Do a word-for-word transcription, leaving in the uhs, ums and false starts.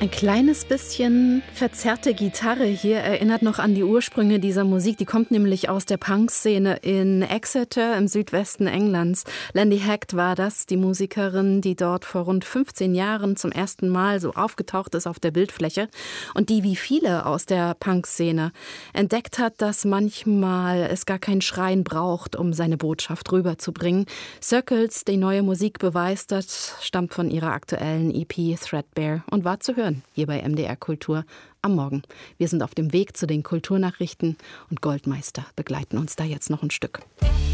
Ein kleines bisschen verzerrte Gitarre hier erinnert noch an die Ursprünge dieser Musik. Die kommt nämlich aus der Punkszene in Exeter im Südwesten Englands. Landy Hecht war das, die Musikerin, die dort vor rund fünfzehn Jahren zum ersten Mal so aufgetaucht ist auf der Bildfläche und die wie viele aus der Punkszene entdeckt hat, dass manchmal es gar kein Schreien braucht, um seine Botschaft rüberzubringen. Circles, die neue Musik beweist, stammt von ihrer aktuellen E P Threadbare und war zu hören hier bei M D R Kultur am Morgen. Wir sind auf dem Weg zu den Kulturnachrichten und Goldmeister begleiten uns da jetzt noch ein Stück.